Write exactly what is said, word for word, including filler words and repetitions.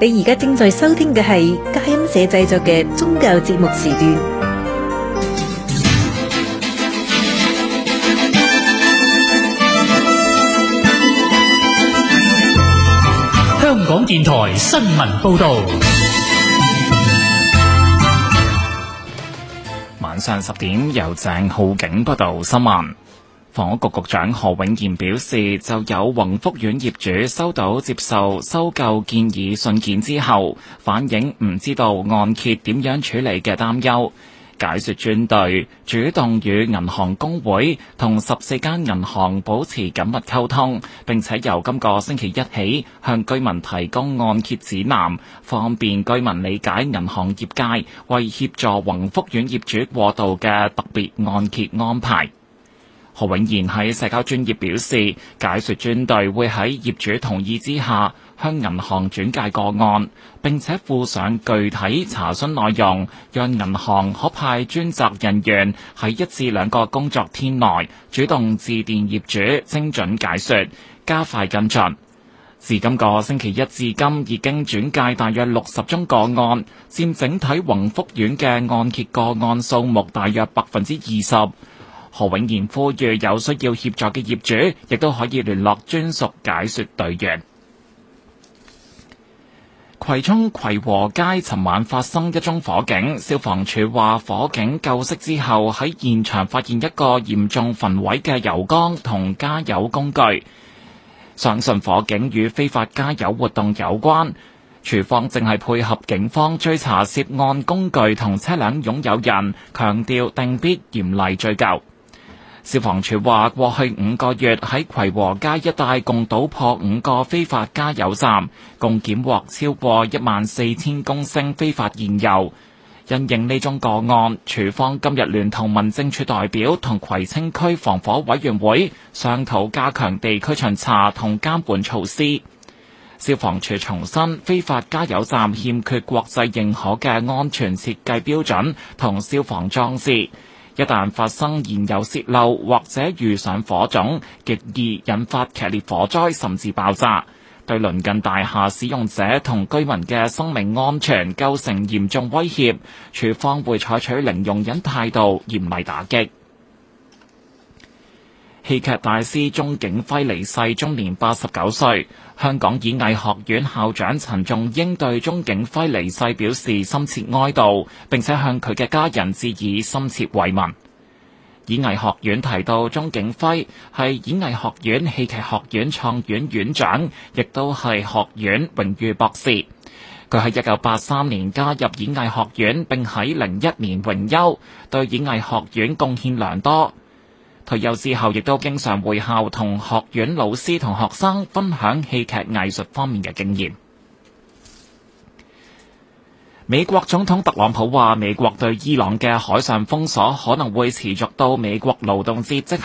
你而家正在收聽嘅係佳音社製作嘅宗教節目時段。 香港電台新聞報道。晚上十點，由鄭浩景報道新聞。房屋局局長何永賢表示，就有宏福苑業主收到接受收購建議信件之後，反映唔知道按揭點樣處理嘅擔憂。解說專隊主動與銀行公會同十四間銀行保持緊密溝通，並且由今個星期一起向居民提供按揭指南，方便居民理解銀行業界為協助宏福苑業主過渡嘅特別按揭安排。何永賢喺社交專頁表示，解說專隊會喺業主同意之下向銀行轉介個案，並且附上具體查詢內容，讓銀行可派專責人員喺一至兩個工作天內主動致電業主，精準解說，加快跟進。自今個星期一至今，已經轉介大約六十宗個案，佔整體宏福苑嘅按揭個案數目大約百分之二十。何永賢呼籲有需要協助嘅業主，亦都可以聯絡專屬解說隊員。葵涌葵和街尋晚發生一宗火警，消防處話火警救熄之後，喺現場發現一個嚴重焚毀嘅油缸同加油工具，相信火警與非法加油活動有關。廚房正係配合警方追查涉案工具同車輛擁有人，強調定必嚴厲追究。消防處話，過去五個月喺葵和街一帶共搗破五個非法加油站，共檢獲超過一萬四千公升非法燃油。因應呢宗個案，處方今日聯同民政處代表同葵青區防火委員會商討加強地區巡查同監管措施。消防處重申，非法加油站欠缺國際認可嘅安全設計標準同消防裝置。一旦發生燃油洩漏或者遇上火種，極易引發劇烈火災甚至爆炸，對鄰近大廈使用者同居民嘅生命安全構成嚴重威脅。處方會採取零容忍態度，嚴厲打擊。戲劇大師鍾景輝離世，終年八十九歲。香港演藝學院校長陳仲英對鍾景輝離世表示深切哀悼，並且向佢嘅家人致以深切慰問。演藝學院提到，鍾景輝係演藝學院戲劇學院創院院長，亦都係學院榮譽博士。佢喺一九八三年加入演藝學院，並喺零一年榮休，對演藝學院貢獻良多。退休之後，亦都經常會校同學院老師同學生分享戲劇藝術方面嘅經驗。美國總統特朗普話，美國對伊朗嘅海上封鎖可能會持續到美國勞動節即